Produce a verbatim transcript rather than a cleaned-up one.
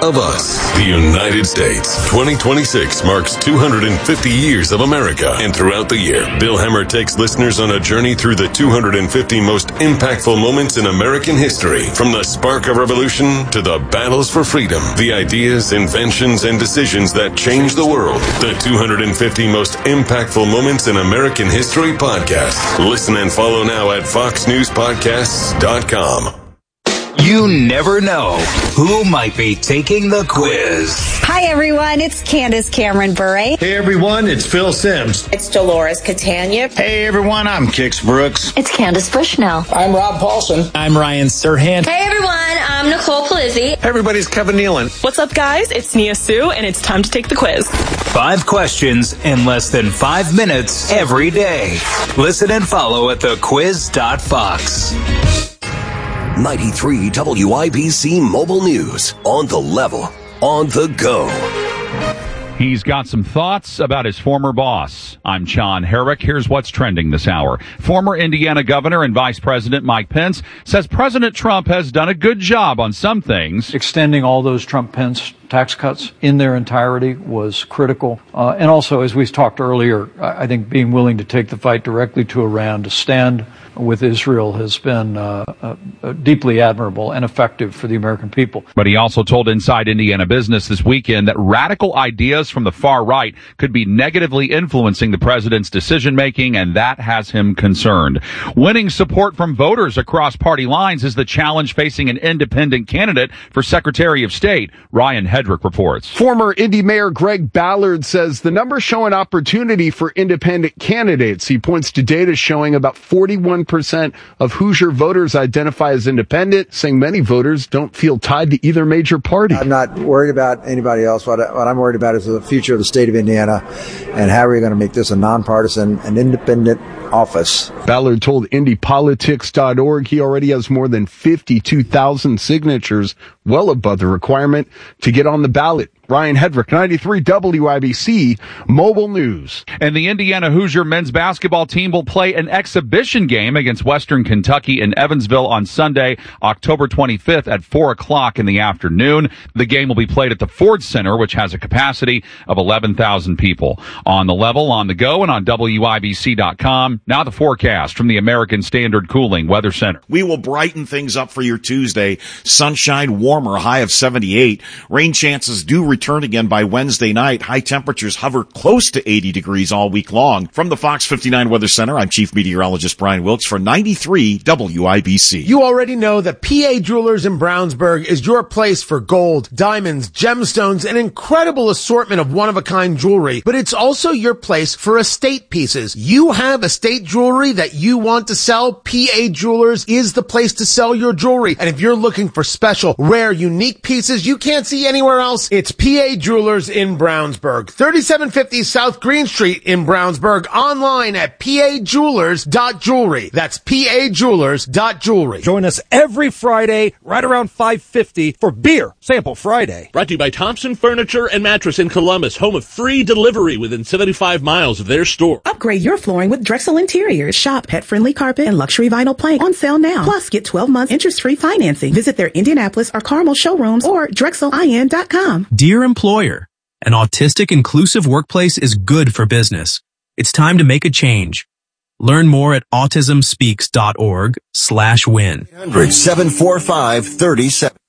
of us. The United States. twenty twenty-six marks two hundred fifty years of America. And throughout the year, Bill Hemmer takes listeners on a journey through the two hundred fifty most impactful moments in American history. From the spark of revolution to the battles for freedom, the ideas, inventions, and decisions that changed the world. The two hundred fifty most impactful moments in American history podcast. Listen and follow now at fox news podcasts dot com. You never know who might be taking the quiz. Hi, everyone. It's Candace Cameron Bure. Hey, everyone. It's Phil Sims. It's Dolores Catania. Hey, everyone. I'm Kix Brooks. It's Candace Bushnell. I'm Rob Paulson. I'm Ryan Serhant. Hey, everyone. I'm Nicole Palizzi. Hey, everybody. It's Kevin Nealon. What's up, guys? It's Nia Sue, and it's time to take the quiz. Five questions in less than five minutes every day. Listen and follow at the quiz dot fox. ninety-three W I B C Mobile News. On the level. On the go. He's got some thoughts about his former boss. I'm John Herrick. Here's what's trending this hour. Former Indiana Governor and Vice President Mike Pence says President Trump has done a good job on some things. Extending all those Trump-Pence tax cuts in their entirety was critical. Uh, and also, as we talked earlier, I think being willing to take the fight directly to Iran, to stand with Israel, has been uh, uh, deeply admirable and effective for the American people. But he also told Inside Indiana Business this weekend that radical ideas from the far right could be negatively influencing the president's decision-making, and that has him concerned. Winning support from voters across party lines is the challenge facing an independent candidate for Secretary of State. Ryan Hedrick reports. Former Indy Mayor Greg Ballard says the numbers show an opportunity for independent candidates. He points to data showing about forty-one percent of Hoosier voters identify as independent, saying many voters don't feel tied to either major party. I'm not worried about anybody else. What, I, what I'm worried about is the future of the state of Indiana and how we're going to make this a nonpartisan and independent office. Ballard told Indy Politics dot org he already has more than fifty-two thousand signatures, well above the requirement to get on the ballot. Ryan Hedrick, ninety-three W I B C Mobile News. And the Indiana Hoosier men's basketball team will play an exhibition game against Western Kentucky in Evansville on Sunday, October twenty-fifth at four o'clock in the afternoon. The game will be played at the Ford Center, which has a capacity of eleven thousand people. On the level, on the go, and on W I B C dot com. Now the forecast from the American Standard Cooling Weather Center. We will brighten things up for your Tuesday. Sunshine, warmer, high of seventy-eight. Rain chances do return. Return again by Wednesday night. High temperatures hover close to eighty degrees all week long. From the Fox fifty-nine Weather Center, I'm Chief Meteorologist Brian Wilkes for ninety-three W I B C. You already know that P A Jewelers in Brownsburg is your place for gold, diamonds, gemstones, an incredible assortment of one-of-a-kind jewelry. But it's also your place for estate pieces. You have estate jewelry that you want to sell? P A Jewelers is the place to sell your jewelry. And if you're looking for special, rare, unique pieces you can't see anywhere else, it's P A Jewelers in Brownsburg. thirty-seven fifty South Green Street in Brownsburg. Online at P A jewelers dot jewelry. That's P A jewelers dot jewelry. Join us every Friday right around five fifty for Beer Sample Friday. Brought to you by Thompson Furniture and Mattress in Columbus, home of free delivery within seventy-five miles of their store. Upgrade your flooring with Drexel Interiors. Shop pet-friendly carpet and luxury vinyl plank on sale now. Plus, get twelve months interest-free financing. Visit their Indianapolis or Carmel showrooms or drexel I N dot com. Dear employer, an autistic inclusive workplace is good for business. It's time to make a change. Learn more at autism speaks dot org slash win. seven four five, three seven